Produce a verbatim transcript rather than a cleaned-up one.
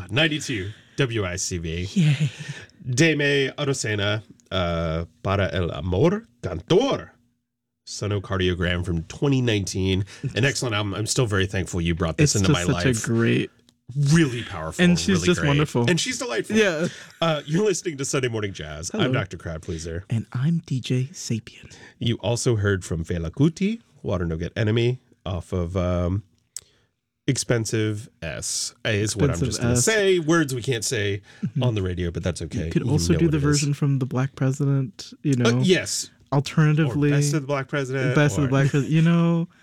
ninety-two W I C V. Yay. Deme Arocena, uh, Para el Amor Cantor. Sonocardiogram from twenty nineteen. An excellent album. I'm still very thankful you brought this It's into just my such life. a great... Really powerful. And she's really just great. wonderful. And she's delightful. Yeah. Uh, you're listening to Sunday Morning Jazz. Hello. I'm Doctor Crowd Pleaser. And I'm D J Sapien. You also heard from Fela Kuti, Water No Get Enemy, off of um, Expensive S, is what I'm Expensive just going to S. say. Words we can't say on the radio, but that's okay. You could You also know do what the it is. version from The Black President, you know. Uh, yes. Or Alternatively. Best of the Black President. Best or, of the Black President, you know.